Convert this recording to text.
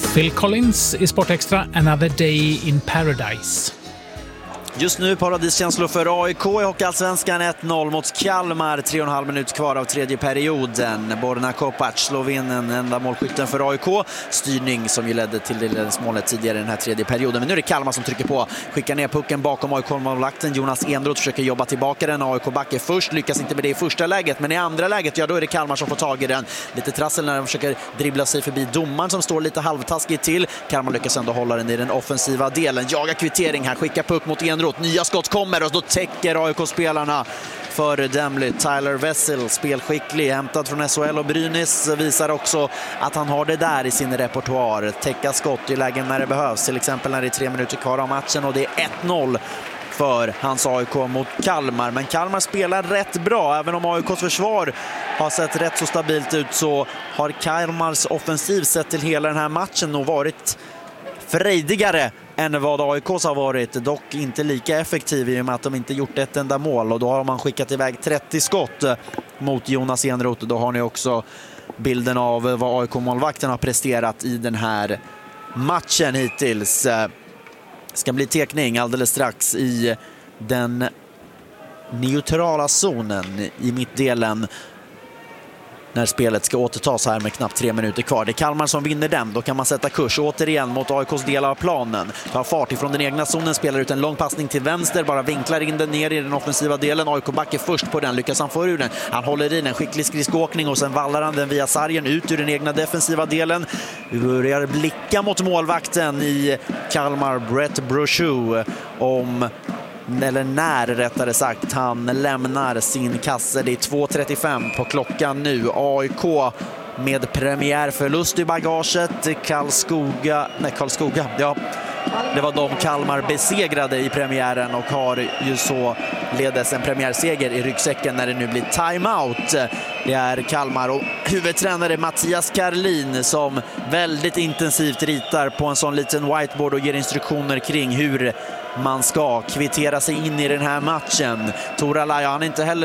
Phil Collins i Sportextra, Another Day in Paradise. Just nu paradiskänslor för AIK i Hockeyallsvenskan. 1-0 mot Kalmar, 3,5 minuter kvar av tredje perioden. Borna Kopac slår in en enda målskytten för AIK. Styrning som ju ledde till ledningsmålet tidigare i den här tredje perioden. Men nu är det Kalmar som trycker på. Skickar ner pucken bakom AIK-målvakten. Jonas Enroth försöker jobba tillbaka den. AIK-backer först, lyckas inte med det i första läget. Men i andra läget, ja då är det Kalmar som får tag i den. Lite trassel när de försöker dribbla sig förbi domaren som står lite halvtaskigt till. Kalmar lyckas ändå hålla den i den offensiva delen. Jagar kvittering här, skickar puck mot Enroth. Nya skott kommer och då täcker AIK-spelarna föredömligt. Tyler Wessel, spelskicklig, hämtad från SHL och Brynäs, visar också att han har det där i sin repertoar. Täcka skott i lägen när det behövs, till exempel när det är 3 minuter kvar av matchen, och det är 1-0 för hans AIK mot Kalmar. Men Kalmar spelar rätt bra. Även om AIKs försvar har sett rätt så stabilt ut, så har Kalmars offensiv sett till hela den här matchen och varit frejdigare än vad AIKs har varit, dock inte lika effektiv i och med att de inte gjort ett enda mål, och då har man skickat iväg 30 skott mot Jonas Enroth. Då har ni också bilden av vad AIK-målvakten har presterat i den här matchen hittills. Ska bli tekning alldeles strax i den neutrala zonen i mittdelen när spelet ska återtas här med knappt 3 minuter kvar. Det är Kalmar som vinner den. Då kan man sätta kurs återigen mot AIKs del av planen. Tar fart ifrån den egna zonen, spelar ut en lång passning till vänster, bara vinklar in den ner i den offensiva delen. AIK backar först på den, lyckas han få ur den. Han håller i den, skicklig skridskåkning, och sen vallar han den via sargen ut ur den egna defensiva delen. Vi börjar blicka mot målvakten i Kalmar, Brett Brochu, när rättare sagt han lämnar sin kasse. Det är 2:35 på klockan nu. AIK med premiärförlust i bagaget. Karlskoga, ja, det var de Kalmar besegrade i premiären och har ju så ledes en premiärseger i ryggsäcken när det nu blir timeout. Det är Kalmar och huvudtränare Mattias Karlin som väldigt intensivt ritar på en sån liten whiteboard och ger instruktioner kring hur man ska kvittera sig in i den här matchen. Tor Alaja, han är inte heller